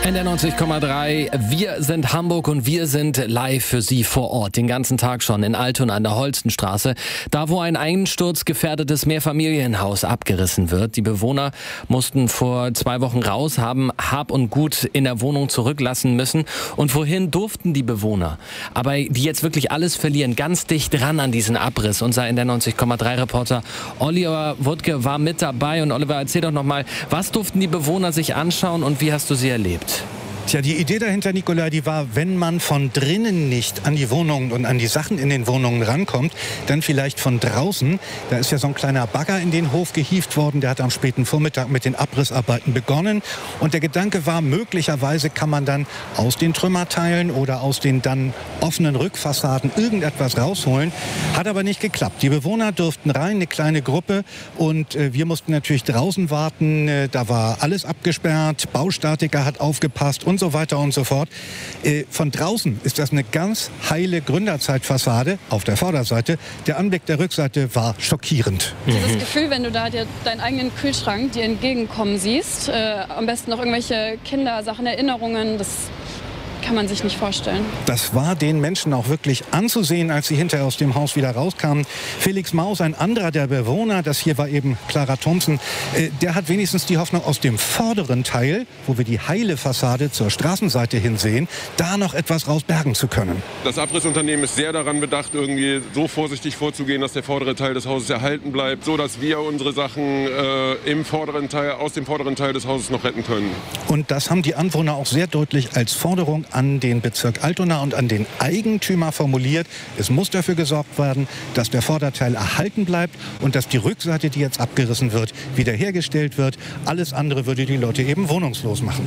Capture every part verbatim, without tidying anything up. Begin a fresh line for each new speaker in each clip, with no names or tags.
N D R neunzig Komma drei, wir sind Hamburg und wir sind live für Sie vor Ort, den ganzen Tag schon in Altona an der Holstenstraße, da wo ein einsturzgefährdetes Mehrfamilienhaus abgerissen wird. Die Bewohner mussten vor zwei Wochen raus, haben Hab und Gut in der Wohnung zurücklassen müssen und vorhin durften die Bewohner, aber die jetzt wirklich alles verlieren, ganz dicht dran an diesen Abriss. Unser N D R neunzig Komma drei Reporter Oliver Wuttke war mit dabei und Oliver, erzähl doch nochmal, was durften die Bewohner sich anschauen und wie hast du sie erlebt?
Tja, die Idee dahinter, Nikolai, die war, wenn man von drinnen nicht an die Wohnungen und an die Sachen in den Wohnungen rankommt, dann vielleicht von draußen. Da ist ja so ein kleiner Bagger in den Hof gehievt worden, der hat am späten Vormittag mit den Abrissarbeiten begonnen. Und der Gedanke war, möglicherweise kann man dann aus den Trümmerteilen oder aus den dann offenen Rückfassaden irgendetwas rausholen. Hat aber nicht geklappt. Die Bewohner durften rein, eine kleine Gruppe, und äh, wir mussten natürlich draußen warten. Äh, da war alles abgesperrt, Baustatiker hat aufgepasst und so weiter und so fort. Äh, von draußen ist das eine ganz heile Gründerzeitfassade auf der Vorderseite. Der Anblick der Rückseite war schockierend.
Mhm. Dieses Gefühl, wenn du da dir deinen eigenen Kühlschrank dir entgegenkommen siehst, äh, am besten noch irgendwelche Kindersachen, Erinnerungen, das kann man sich nicht vorstellen.
Das war den Menschen auch wirklich anzusehen, als sie hinterher aus dem Haus wieder rauskamen. Felix Maus, ein anderer der Bewohner, das hier war eben Clara Thompson, äh, der hat wenigstens die Hoffnung, aus dem vorderen Teil, wo wir die heile Fassade zur Straßenseite hin sehen, da noch etwas rausbergen zu können.
Das Abrissunternehmen ist sehr daran bedacht, irgendwie so vorsichtig vorzugehen, dass der vordere Teil des Hauses erhalten bleibt, so dass wir unsere Sachen äh, im vorderen Teil, aus dem vorderen Teil des Hauses noch retten können.
Und das haben die Anwohner auch sehr deutlich als Forderung an den Bezirk Altona und an den Eigentümer formuliert. Es muss dafür gesorgt werden, dass der Vorderteil erhalten bleibt und dass die Rückseite, die jetzt abgerissen wird, wiederhergestellt wird. Alles andere würde die Leute eben wohnungslos machen.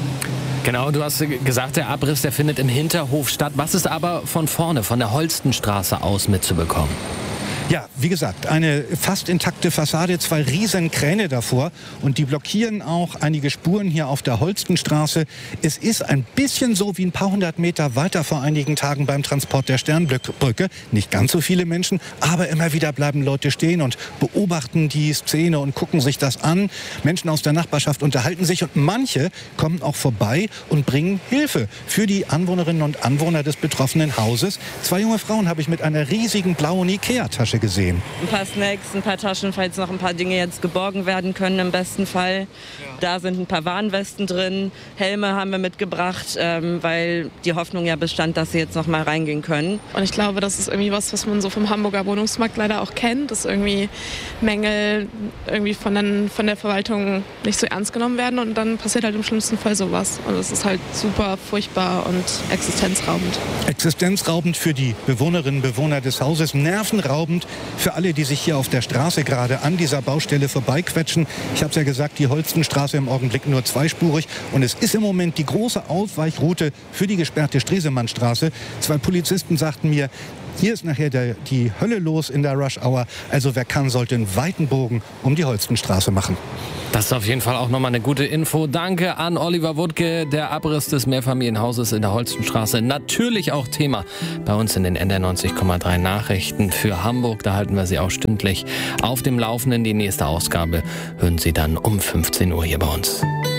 Genau, du hast gesagt, der Abriss, der findet im Hinterhof statt. Was ist aber von vorne, von der Holstenstraße aus mitzubekommen?
Ja, wie gesagt, eine fast intakte Fassade, zwei riesen Kräne davor, und die blockieren auch einige Spuren hier auf der Holstenstraße. Es ist ein bisschen so wie ein paar hundert Meter weiter vor einigen Tagen beim Transport der Sternbrücke. Nicht ganz so viele Menschen, aber immer wieder bleiben Leute stehen und beobachten die Szene und gucken sich das an. Menschen aus der Nachbarschaft unterhalten sich und manche kommen auch vorbei und bringen Hilfe für die Anwohnerinnen und Anwohner des betroffenen Hauses. Zwei junge Frauen habe ich mit einer riesigen blauen Ikea-Tasche gesehen.
Ein paar Snacks, ein paar Taschen, falls noch ein paar Dinge jetzt geborgen werden können im besten Fall. Ja. Da sind ein paar Warnwesten drin, Helme haben wir mitgebracht, ähm, weil die Hoffnung ja bestand, dass sie jetzt noch mal reingehen können.
Und ich glaube, das ist irgendwie was, was man so vom Hamburger Wohnungsmarkt leider auch kennt, dass irgendwie Mängel irgendwie von, den, von der Verwaltung nicht so ernst genommen werden und dann passiert halt im schlimmsten Fall sowas. Und das ist halt super furchtbar und existenzraubend.
Existenzraubend für die Bewohnerinnen und Bewohner des Hauses, nervenraubend für alle, die sich hier auf der Straße gerade an dieser Baustelle vorbeiquetschen. Ich habe es ja gesagt, die Holstenstraße im Augenblick nur zweispurig und es ist im Moment die große Ausweichroute für die gesperrte Stresemannstraße. Zwei Polizisten sagten mir, hier ist nachher der, die Hölle los in der Rush-Hour. Also wer kann, sollte einen weiten Bogen um die Holstenstraße machen.
Das ist auf jeden Fall auch nochmal eine gute Info. Danke an Oliver Wuttke. Der Abriss des Mehrfamilienhauses in der Holstenstraße. Natürlich auch Thema bei uns in den N D R neunzig Komma drei Nachrichten für Hamburg. Da halten wir Sie auch stündlich auf dem Laufenden. Die nächste Ausgabe hören Sie dann um fünfzehn Uhr hier bei uns.